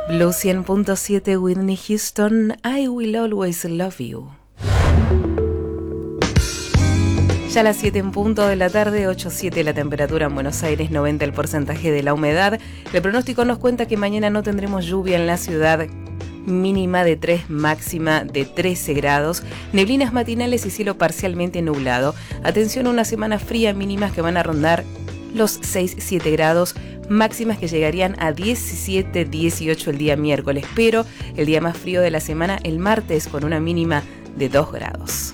Blue 100.7 Whitney Houston, I Will Always Love You. Ya a las 7 en punto de la tarde, 8:07 la temperatura en Buenos Aires, 90 el porcentaje de la humedad. El pronóstico nos cuenta que mañana no tendremos lluvia en la ciudad, mínima de 3, máxima de 13 grados, neblinas matinales y cielo parcialmente nublado. Atención a una semana fría, mínimas que van a rondar los 6-7 grados, máximas que llegarían a 17-18 el día miércoles, pero el día más frío de la semana el martes con una mínima de 2 grados.